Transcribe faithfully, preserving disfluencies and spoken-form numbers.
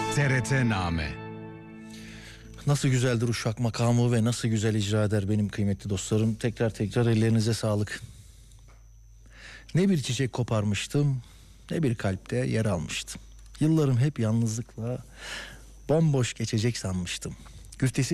T R T Name. Nasıl güzeldir Uşak makamı ve nasıl güzel icra eder benim kıymetli dostlarım. Tekrar tekrar ellerinize sağlık. Ne bir çiçek koparmıştım, ne bir kalpte yer almıştım. Yıllarım hep yalnızlıkla bomboş geçecek sanmıştım. Güftesi